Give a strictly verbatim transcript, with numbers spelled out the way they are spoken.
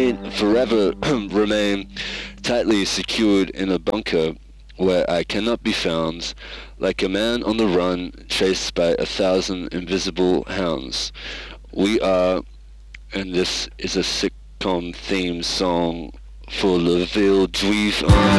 remain forever remain tightly secured in a bunker where I cannot be found, like a man on the run, chased by a thousand invisible hounds. We are, and this is a sitcom theme song for Le Ville Juif.